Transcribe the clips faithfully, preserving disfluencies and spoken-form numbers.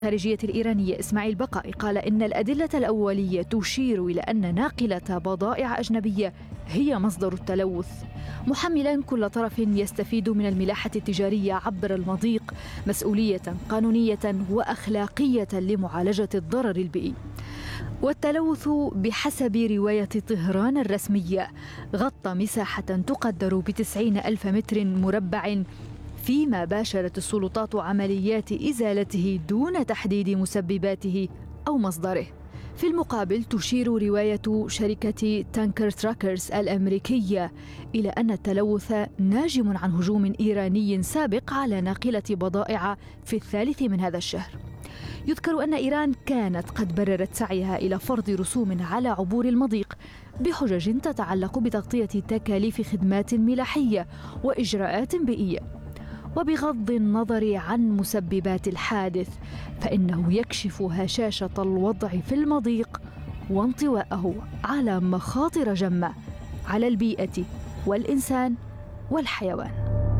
الخارجية الإيرانية إسماعيل بقائي قال إن الأدلة الأولية تشير إلى أن ناقلة بضائع أجنبية هي مصدر التلوث، محملا كل طرف يستفيد من الملاحة التجارية عبر المضيق مسؤولية قانونية وأخلاقية لمعالجة الضرر البيئي. والتلوث بحسب رواية طهران الرسمية غطى مساحة تقدر بتسعين ألف متر مربع، فيما باشرت السلطات عمليات إزالته دون تحديد مسبباته أو مصدره. في المقابل تشير رواية شركة تانكر تراكرز الأمريكية إلى أن التلوث ناجم عن هجوم إيراني سابق على ناقلة بضائع في الثالث من هذا الشهر. يذكر أن إيران كانت قد بررت سعيها إلى فرض رسوم على عبور المضيق بحجج تتعلق بتغطية تكاليف خدمات ملاحية وإجراءات بيئية. وبغض النظر عن مسببات الحادث فإنه يكشف هشاشة الوضع في المضيق وانطواءه على مخاطر جمة على البيئة والإنسان والحيوان.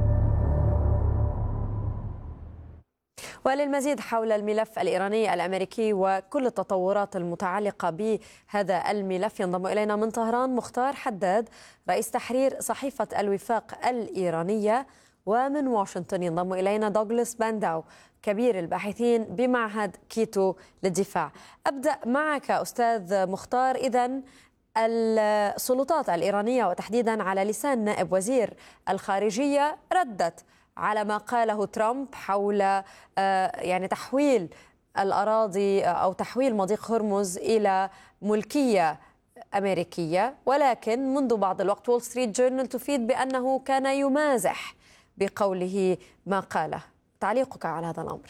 وللمزيد حول الملف الإيراني الأمريكي وكل التطورات المتعلقة بهذا الملف ينضم إلينا من طهران مختار حداد رئيس تحرير صحيفة الوفاق الإيرانية، ومن واشنطن ينضم إلينا دوغلاس بانداو كبير الباحثين بمعهد كيتو للدفاع. أبدأ معك أستاذ مختار. إذن السلطات الإيرانية وتحديدا على لسان نائب وزير الخارجية ردت على ما قاله ترامب حول يعني تحويل الأراضي أو تحويل مضيق هرمز إلى ملكية أمريكية، ولكن منذ بعض الوقت وول ستريت جورنال تفيد بأنه كان يمازح بقوله ما قاله. تعليقك على هذا الأمر؟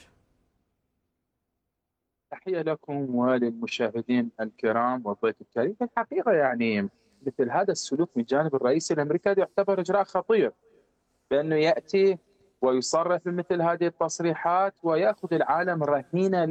تحية لكم وللمشاهدين الكرام والضيف الكريم. الحقيقة يعني مثل هذا السلوك من جانب الرئيس الأمريكي يعتبر إجراء خطير، بأنه يأتي ويصرح بمثل هذه التصريحات ويأخذ العالم رهينة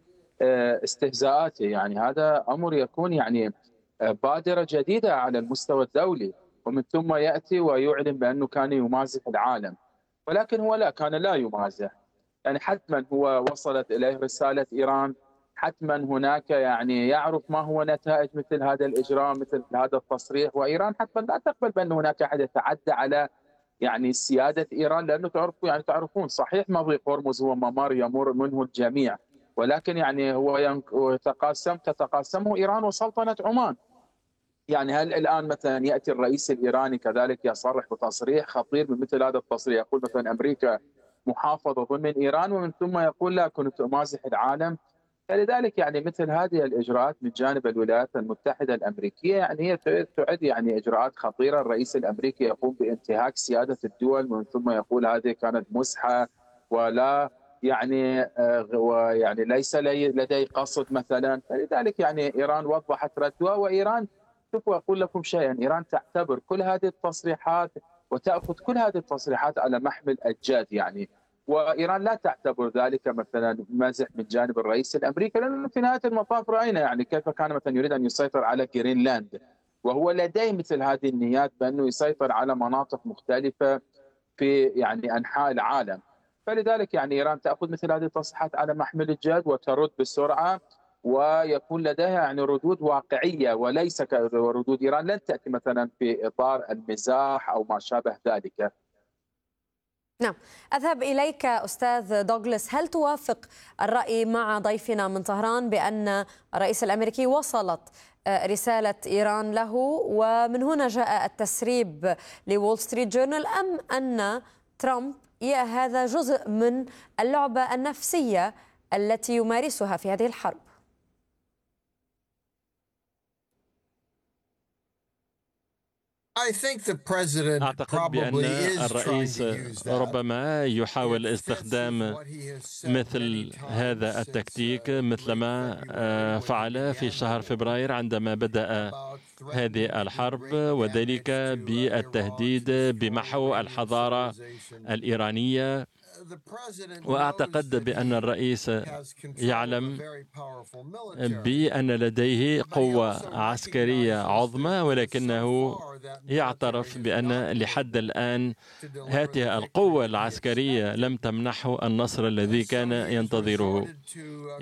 لاستهزاءاته. يعني هذا أمر يكون يعني بادرة جديدة على المستوى الدولي، ومن ثم يأتي ويعلن بأنه كان يمازح العالم، ولكن هو لا كان لا يمازح. يعني حتما هو وصلت إليه رسالة إيران، حتما هناك يعني يعرف ما هو نتائج مثل هذا الإجراء مثل هذا التصريح، وإيران حتما لا تقبل بأن هناك أحد يتعدى على يعني سيادة إيران، لأنه تعرفوا يعني تعرفون صحيح مضيق هرمز هو ممر يمر منه الجميع، ولكن يعني هو يتقاسم تتقاسمه إيران وسلطنة عمان. يعني هل الآن مثلا يأتي الرئيس الإيراني كذلك يصرح بتصريح خطير من مثل هذا التصريح، يقول مثلا أمريكا محافظة ضمن إيران، ومن ثم يقول لا كنت أمازح العالم. فلذلك يعني مثل هذه الإجراءات من جانب الولايات المتحدة الأمريكية يعني هي تعد يعني إجراءات خطيرة. الرئيس الأمريكي يقوم بانتهاك سيادة الدول، ومن ثم يقول هذه كانت مزحة ولا يعني ويعني ليس لدي قصد مثلا. فلذلك يعني إيران وضحت ردها، وإيران شوفوا أقول لكم شيئا، إيران تعتبر كل هذه التصريحات وتأخذ كل هذه التصريحات على محمل الجد يعني، وإيران لا تعتبر ذلك مثلا مزح من جانب الرئيس الأمريكي، لأنه في نهاية المطاف رأينا يعني كيف كان مثلا يريد أن يسيطر على جرينلاند، وهو لديه مثل هذه النيات بأنه يسيطر على مناطق مختلفة في يعني أنحاء العالم. فلذلك يعني إيران تأخذ مثل هذه التصريحات على محمل الجد وترد بسرعة، ويكون لديها يعني ردود واقعية، وليس كردود إيران لن تأتي مثلا في إطار المزاح أو ما شابه ذلك. نعم، أذهب إليك أستاذ دوغلاس. هل توافق الرأي مع ضيفنا من طهران بأن الرئيس الأمريكي وصلت رسالة إيران له ومن هنا جاء التسريب لول ستريت جورنال، أم أن ترامب هذا جزء من اللعبة النفسية التي يمارسها في هذه الحرب؟ أعتقد بأن الرئيس ربما يحاول استخدام مثل هذا التكتيك مثلما فعل في شهر فبراير عندما بدأ هذه الحرب، وذلك بالتهديد بمحو الحضارة الإيرانية. وأعتقد بأن الرئيس يعلم بأن لديه قوة عسكرية عظمى، ولكنه يعترف بأن لحد الآن هذه القوة العسكرية لم تمنحه النصر الذي كان ينتظره.